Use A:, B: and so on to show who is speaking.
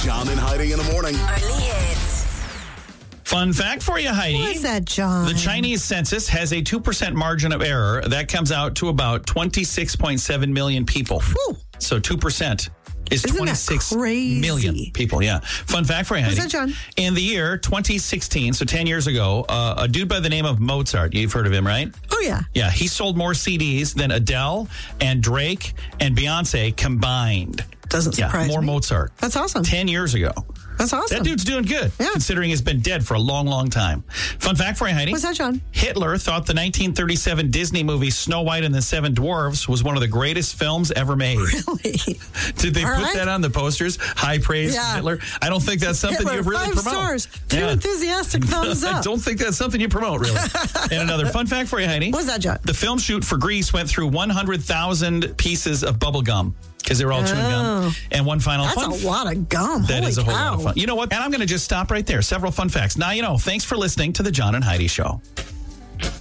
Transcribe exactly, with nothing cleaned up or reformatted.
A: John and Heidi in the morning.
B: Only hits.
C: Fun fact for you, Heidi.
D: What is that, John?
C: The Chinese census has a two percent margin of error. That comes out to about twenty-six point seven million people.
D: Whew.
C: So two percent is
D: Isn't that
C: twenty-six
D: crazy?
C: million people. Yeah. Fun fact for you, Heidi.
D: What's that, John?
C: In the year twenty sixteen, so ten years ago, uh, a dude by the name of Mozart, you've heard of him, right?
D: Oh, yeah.
C: Yeah, he sold more C Ds than Adele and Drake and Beyonce combined.
D: Doesn't
C: Yeah,
D: surprise
C: more
D: me.
C: Mozart.
D: That's awesome.
C: ten years ago.
D: That's awesome.
C: That dude's doing good,
D: Yeah.
C: considering he's been dead for a long, long time. Fun fact for you, Heidi.
D: What's that, John?
C: Hitler thought the nineteen thirty-seven Disney movie Snow White and the Seven Dwarfs was one of the greatest films ever made.
D: Really?
C: Did they
D: All
C: put
D: right.
C: that on the posters? High praise
D: Yeah.
C: from Hitler? I don't think that's something
D: Hitler,
C: you really
D: five
C: promote.
D: stars. Two
C: Yeah.
D: enthusiastic thumbs
C: I
D: up.
C: don't think that's something you promote, really. And another fun fact for you, Heidi.
D: What's that, John?
C: The film shoot for Grease went through one hundred thousand pieces of bubble gum because they were all chewing gum.
D: Oh.
C: And one final
D: That's
C: fun
D: a lot of gum.
C: That
D: Holy
C: is a whole
D: cow.
C: lot of fun. You know what? And I'm going to just stop right there. Several fun facts. Now, you know, thanks for listening to the John and Heidi Show.